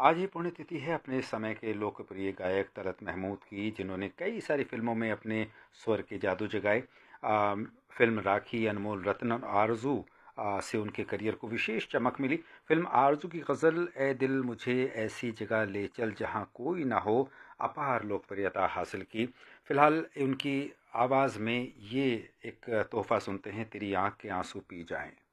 आज ही पुण्यतिथि है अपने समय के लोकप्रिय गायक तलत महमूद की, जिन्होंने कई सारी फिल्मों में अपने स्वर के जादू जगाए। फिल्म राखी, अनमोल रत्न और आरजू से उनके करियर को विशेष चमक मिली। फिल्म आरजू की गज़ल ए दिल मुझे ऐसी जगह ले चल जहां कोई ना हो अपार लोकप्रियता हासिल की। फिलहाल उनकी आवाज़ में ये एक तोहफ़ा सुनते हैं, तेरी आँख के आंसू पी जाएं।